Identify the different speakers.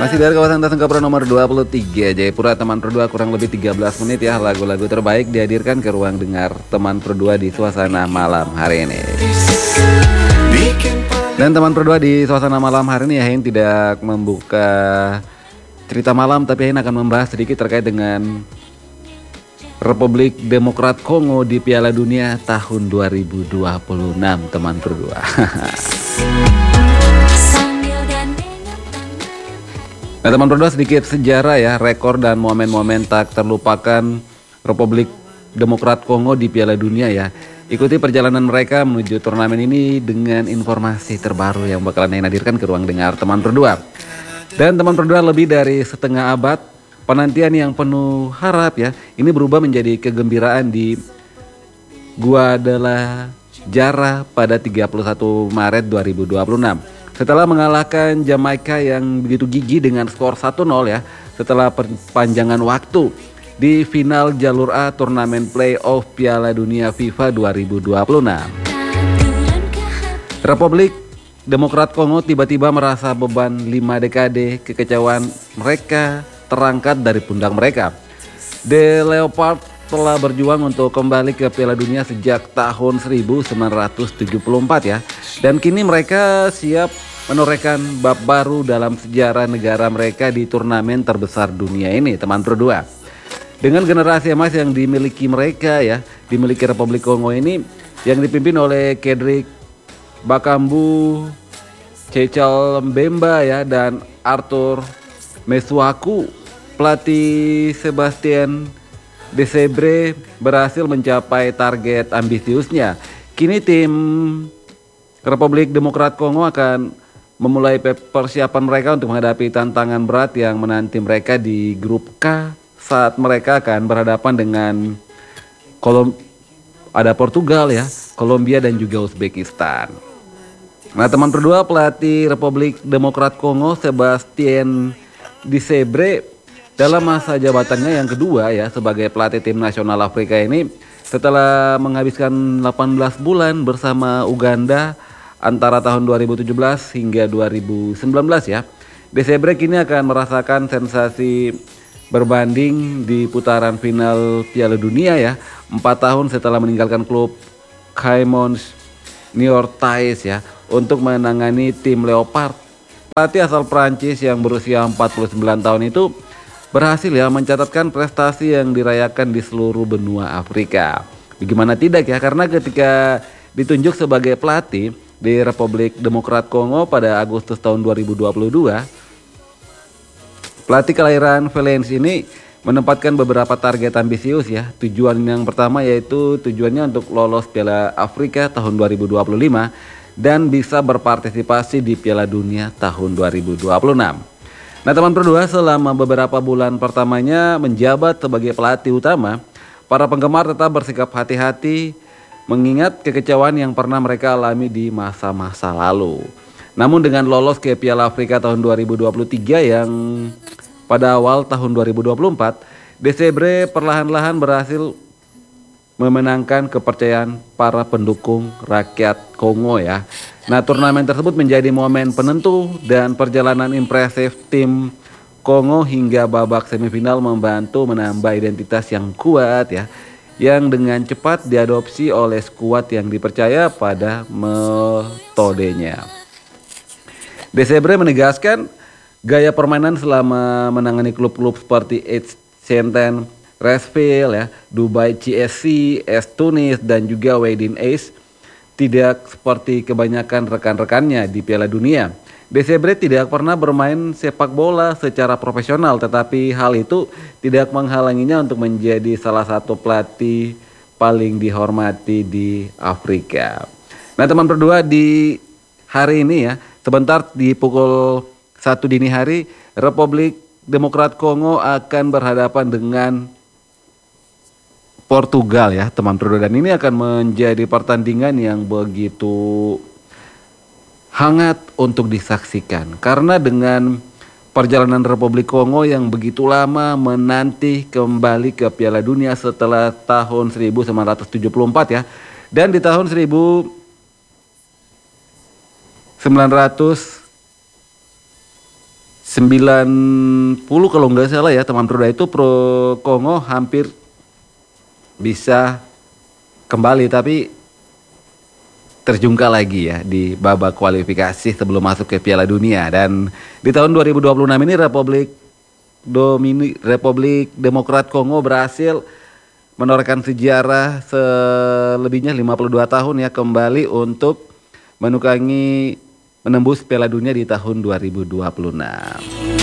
Speaker 1: Masih dari kawasan Tasengkapura nomor 23 Jayapura, teman berdua, kurang lebih 13 menit ya. Lagu-lagu terbaik dihadirkan ke ruang dengar teman berdua di suasana malam hari ini. Dan teman berdua di suasana malam hari ini ya, yang tidak membuka cerita malam, tapi yang akan membahas sedikit terkait dengan Republik Demokrat Kongo di Piala Dunia tahun 2026, teman berdua. Nah, teman berdua, sedikit sejarah ya, rekor dan momen-momen tak terlupakan Republik Demokrat Kongo di Piala Dunia ya. Ikuti perjalanan mereka menuju turnamen ini dengan informasi terbaru yang bakalan hadirkan ke ruang dengar teman berdua. Dan teman berdua, lebih dari setengah abad penantian yang penuh harap ya, ini berubah menjadi kegembiraan di Guadalajara pada 31 Maret 2026. Setelah mengalahkan Jamaika yang begitu gigih dengan skor 1-0 ya, setelah perpanjangan waktu di final jalur A turnamen playoff Piala Dunia FIFA 2026. Republik Demokrat Kongo tiba-tiba merasa beban 5 dekade kekecewaan mereka terangkat dari pundak mereka. The Leopard telah berjuang untuk kembali ke Piala Dunia sejak tahun 1974 ya. Dan kini mereka siap menorehkan bab baru dalam sejarah negara mereka di turnamen terbesar dunia ini, teman berdua. Dengan generasi emas yang dimiliki mereka ya, dimiliki Republik Kongo ini, yang dipimpin oleh Kedrick Bakambu, Cecil Mbemba ya, dan Arthur Mesuaku, pelatih Sebastien Desabre berhasil mencapai target ambisiusnya. Kini tim Republik Demokrat Kongo akan memulai persiapan mereka untuk menghadapi tantangan berat yang menanti mereka di grup K saat mereka akan berhadapan dengan ada Portugal ya, Kolombia dan juga Uzbekistan. Nah, teman berdua, pelatih Republik Demokrat Kongo Sebastien Desabre dalam masa jabatannya yang kedua ya sebagai pelatih tim nasional Afrika ini, setelah menghabiskan 18 bulan bersama Uganda antara tahun 2017 hingga 2019 ya, Desabre kini akan merasakan sensasi berbanding di putaran final Piala Dunia ya, 4 tahun setelah meninggalkan klub Caimons Niortais ya, untuk menangani tim Leopard. Pelatih asal Prancis yang berusia 49 tahun itu berhasil ya mencatatkan prestasi yang dirayakan di seluruh benua Afrika. Bagaimana tidak ya, karena ketika ditunjuk sebagai pelatih di Republik Demokrat Kongo pada Agustus tahun 2022, pelatih kelahiran Valence ini menempatkan beberapa target ambisius ya. Tujuan yang pertama yaitu tujuannya untuk lolos Piala Afrika tahun 2025 dan bisa berpartisipasi di Piala Dunia tahun 2026. Nah, teman berdua, selama beberapa bulan pertamanya menjabat sebagai pelatih utama, para penggemar tetap bersikap hati-hati mengingat kekecewaan yang pernah mereka alami di masa-masa lalu. Namun dengan lolos ke Piala Afrika tahun 2023 yang pada awal tahun 2024, Desabre perlahan-lahan berhasil memenangkan kepercayaan para pendukung rakyat Kongo ya. Nah, turnamen tersebut menjadi momen penentu dan perjalanan impresif tim Kongo hingga babak semifinal membantu menambah identitas yang kuat ya, yang dengan cepat diadopsi oleh skuad yang dipercaya pada metodenya. Desabre menegaskan gaya permainan selama menangani klub-klub seperti Saint-Étienne, Resville ya, Dubai CSC, AS Tunis dan juga Wydad Ace tidak seperti kebanyakan rekan-rekannya di Piala Dunia. Desabre tidak pernah bermain sepak bola secara profesional, tetapi hal itu tidak menghalanginya untuk menjadi salah satu pelatih paling dihormati di Afrika. Nah, teman berdua, di hari ini ya, sebentar di pukul 1 dini hari, Republik Demokrat Kongo akan berhadapan dengan Portugal ya, teman berdua, dan ini akan menjadi pertandingan yang begitu hangat untuk disaksikan karena dengan perjalanan Republik Kongo yang begitu lama menanti kembali ke Piala Dunia setelah tahun 1974 ya, dan di tahun 19 90 kalau nggak salah ya teman Truda, itu Pro Kongo hampir bisa kembali tapi terjungkal lagi ya di babak kualifikasi sebelum masuk ke Piala Dunia. Dan di tahun 2026 ini Republik Demokrat Kongo berhasil menorehkan sejarah selebihnya 52 tahun ya kembali untuk menembus Piala Dunia di tahun 2026.